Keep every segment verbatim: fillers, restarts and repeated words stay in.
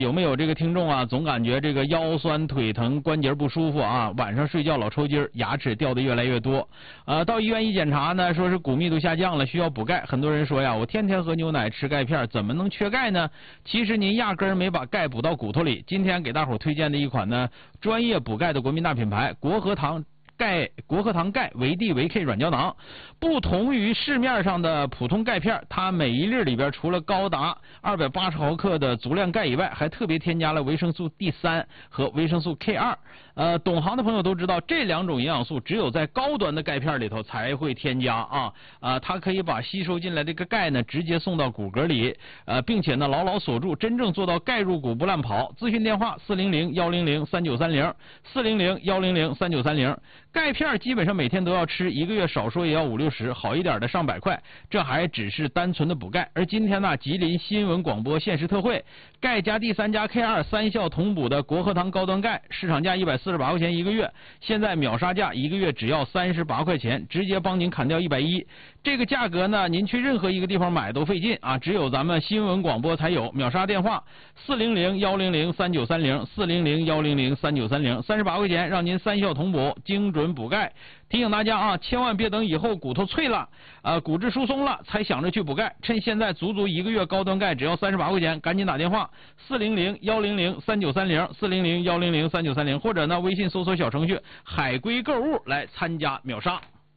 有没有这个听众啊，总感觉这个腰酸腿疼、关节不舒服啊，晚上睡觉老抽筋，牙齿掉的越来越多。呃，到医院一检查呢，说是骨密度下降了，需要补钙。很多人说呀，我天天喝牛奶吃钙片，怎么能缺钙呢？其实您压根儿没把钙补到骨头里。今天给大伙儿推荐的一款呢，专业补钙的国民大品牌国和堂。钙国和堂钙维 D 维 K 软胶囊，不同于市面上的普通钙片，它每一粒里边除了高达二百八十毫克的足量钙以外，还特别添加了维生素 D 三 和维生素 K 二。呃，懂行的朋友都知道，这两种营养素只有在高端的钙片里头才会添加啊。啊，它可以把吸收进来这个钙呢，直接送到骨骼里，呃，并且呢牢牢锁住，真正做到钙入骨不乱跑。咨询电话四零零幺零零三九三零四零零幺零零三九三零。钙片基本上每天都要吃，一个月少说也要五六十，好一点的上百块，这还只是单纯的补钙。而今天呢，吉林新闻广播限时特惠，钙加 D 三加 K 二三效同补的国和堂高端钙，市场价一百四十八块钱一个月，现在秒杀价一个月只要三十八块钱，直接帮您砍掉一百一。这个价格呢，您去任何一个地方买都费劲啊，只有咱们新闻广播才有。秒杀电话四零零幺零零三九三零四零零幺零零三九三零，三十八块钱让您三效同补，精准补钙。提醒大家啊，千万别等以后骨头脆了，呃，骨质疏松了才想着去补钙，趁现在足足一个月高端钙只要三十八块钱，赶紧打电话四零零幺零零三九三零四零零幺零零三九三零，或者呢微信搜索小程序海龟购物来参加秒杀。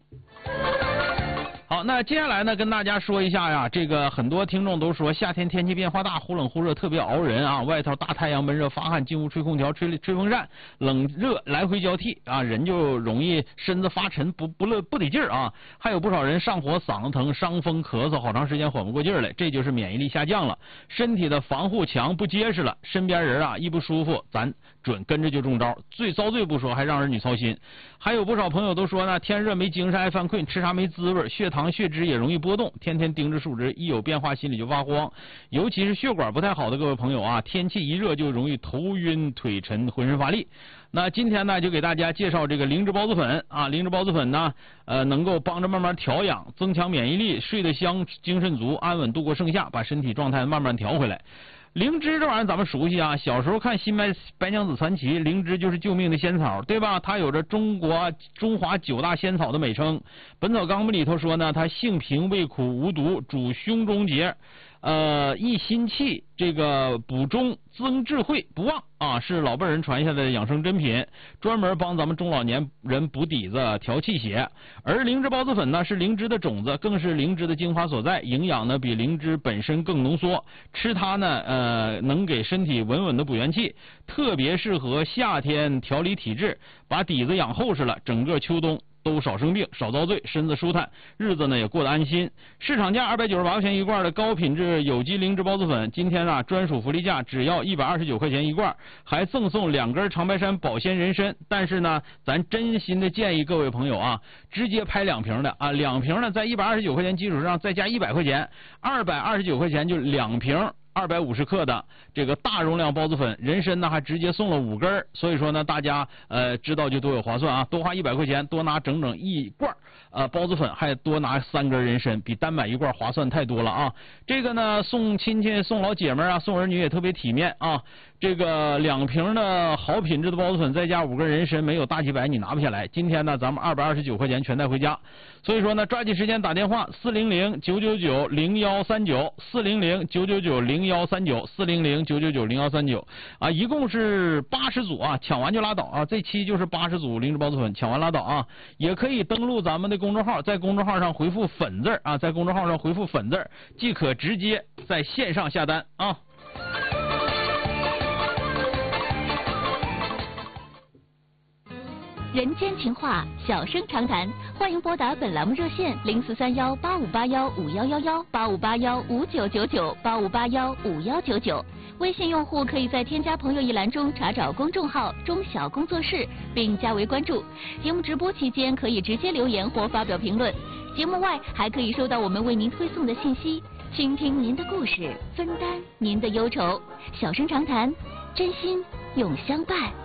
好，那接下来呢，跟大家说一下呀，这个很多听众都说夏天天气变化大，忽冷忽热，特别熬人啊，外头大太阳闷热发汗，进屋吹空调、吹吹风扇，冷热来回交替啊，人就容易身子发沉，不不乐不得劲儿啊。还有不少人上火、嗓子疼、伤风、咳嗽，好长时间缓不过劲儿来，这就是免疫力下降了，身体的防护墙不结实了，身边人啊一不舒服，咱准跟着就中招，最遭罪不说，还让儿女操心。还有不少朋友都说呢，天热没精神，爱犯困，吃啥没滋味，血糖血脂也容易波动，天天盯着数值，一有变化心里就发慌。尤其是血管不太好的各位朋友啊，天气一热就容易头晕腿沉，浑身乏力。那今天呢，就给大家介绍这个灵芝孢子粉啊，灵芝孢子粉呢，呃，能够帮着慢慢调养，增强免疫力，睡得香，精神足，安稳度过盛夏，把身体状态慢慢调回来。灵芝这玩意儿咱们熟悉啊，小时候看《新白白娘子传奇》，灵芝就是救命的仙草，对吧？它有着中国中华九大仙草的美称。《本草纲目》里头说呢，它性平味苦无毒，主胸中结，呃，益心气，这个补中增智慧不忘啊，是老辈人传下来的养生珍品，专门帮咱们中老年人补底子、调气血。而灵芝孢子粉呢，是灵芝的种子，更是灵芝的精华所在，营养呢比灵芝本身更浓缩，吃它呢，呃，能给身体稳稳的补元气，特别适合夏天调理体质，把底子养厚实了，整个秋冬都少生病，少遭罪，身子舒坦，日子呢也过得安心。市场价二百九十八块钱一罐的高品质有机灵芝孢子粉，今天啊专属福利价只要一百二十九块钱一罐，还赠送两根长白山保鲜人参。但是呢，咱真心的建议各位朋友啊，直接拍两瓶的啊，两瓶呢在一百二十九块钱基础上再加一百块钱，二百二十九块钱就两瓶。二百五十克的这个大容量孢子粉，人参呢还直接送了五根，所以说呢，大家呃知道就多有划算啊，多花一百块钱，多拿整整一罐呃孢子粉，还多拿三根人参，比单买一罐划算太多了啊！这个呢，送亲戚、送老姐们啊，送儿女也特别体面啊。这个两瓶的好品质的孢子粉，再加五根人参，没有大几百你拿不下来。今天呢，咱们二百二十九块钱全带回家，所以说呢，抓紧时间打电话四零零九九九零幺三九四零零九九九零幺三九四零零九九九零幺三九啊，一共是八十组啊，抢完就拉倒啊，这期就是八十组灵芝孢子粉，抢完拉倒啊。也可以登录咱们的公众号，在公众号上回复粉字啊，在公众号上回复粉字，即可直接在线上下单啊。 人间情话，小声长谈，欢迎拨打本栏目热线零四三幺八五八幺五幺幺幺八五八幺五九九九八五八幺五幺九九。微信用户可以在添加朋友一栏中查找公众号中小工作室，并加为关注。节目直播期间可以直接留言或发表评论，节目外还可以收到我们为您推送的信息，倾听您的故事，分担您的忧愁。小声长谈，真心永相伴。